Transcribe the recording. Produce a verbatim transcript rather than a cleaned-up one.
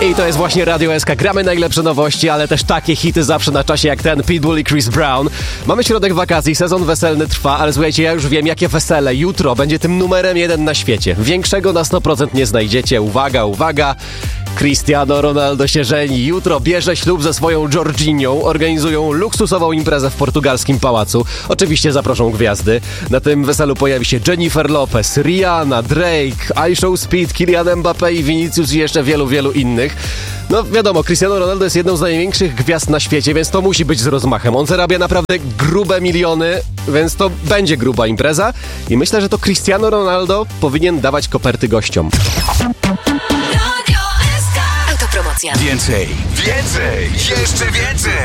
I to jest właśnie Radio S K. Gramy najlepsze nowości, ale też takie hity zawsze na czasie jak ten Pitbull i Chris Brown. Mamy środek wakacji, sezon weselny trwa, ale słuchajcie, ja już wiem, jakie wesele jutro będzie tym numerem jeden na świecie. Większego na sto procent nie znajdziecie. Uwaga, uwaga! Cristiano Ronaldo się żeni. Jutro bierze ślub ze swoją Georginią. Organizują luksusową imprezę w portugalskim pałacu. Oczywiście zaproszą gwiazdy. Na tym weselu pojawi się Jennifer Lopez, Rihanna, Drake, iShow Speed, Kylian Mbappé i Vinicius i jeszcze wielu, wielu innych. No wiadomo, Cristiano Ronaldo jest jedną z największych gwiazd na świecie, więc to musi być z rozmachem. On zarabia naprawdę grube miliony, więc to będzie gruba impreza. I myślę, że to Cristiano Ronaldo powinien dawać koperty gościom. Autopromocja. Więcej, więcej, jeszcze więcej!